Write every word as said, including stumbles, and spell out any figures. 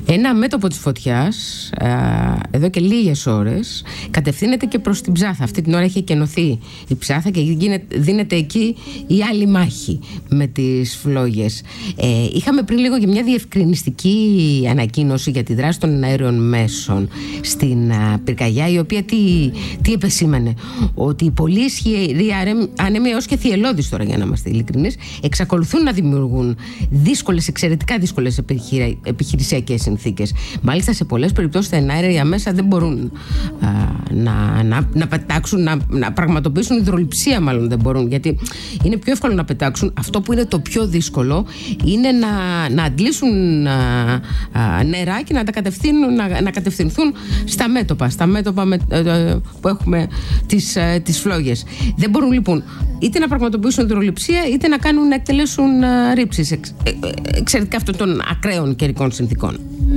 Ένα μέτωπο της φωτιάς, α, εδώ και λίγες ώρες, κατευθύνεται και προς την Ψάθα. Αυτή την ώρα έχει εκενωθεί η Ψάθα και γίνεται, δίνεται εκεί η άλλη μάχη με τις φλόγες. Ε, είχαμε πριν λίγο και μια διευκρινιστική ανακοίνωση για τη δράση των αέριων μέσων στην α, πυρκαγιά, η οποία τι, τι επεσήμανε? Ότι οι πολύ ισχυροί άνεμοι, έως και θυελλώδεις τώρα, για να είμαστε ειλικρινείς, εξακολουθούν να δημιουργούν δύσκολες, εξαιρετικά δύσκολες επιχειρη, επιχειρησιακές συνθήκες. Μάλιστα, σε πολλές περιπτώσεις τα εναέρια μέσα δεν μπορούν α, να, να, να πετάξουν, να, να πραγματοποιήσουν υδρολειψία, μάλλον δεν μπορούν, γιατί είναι πιο εύκολο να πετάξουν. Αυτό που είναι το πιο δύσκολο είναι να, να αντλήσουν α, α, νερά και να τα κατευθύνουν, να, να κατευθυνθούν στα μέτωπα, στα μέτωπα με, ε, που έχουμε τις, ε, τις φλόγες. Δεν μπορούν λοιπόν είτε να πραγματοποιήσουν υδρολειψία, είτε να κάνουν, να εκτελέσουν ε, ρήψεις εξ, ε, ε, εξαιρετικά αυτών των ακραίων καιρικών συνθήκων.